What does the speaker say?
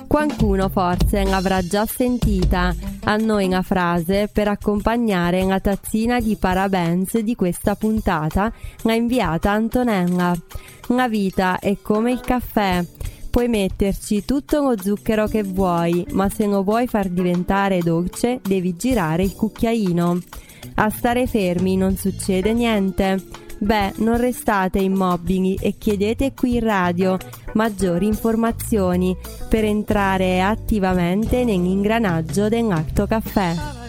Qualcuno forse l'avrà già sentita, a noi una frase per accompagnare la tazzina di parabens di questa puntata l'ha inviata Antonella. La vita è come il caffè, puoi metterci tutto lo zucchero che vuoi, ma se lo vuoi far diventare dolce devi girare il cucchiaino. A stare fermi non succede niente. Beh, non restate immobili e chiedete qui in radio maggiori informazioni per entrare attivamente nell'ingranaggio del Lacto Caffè.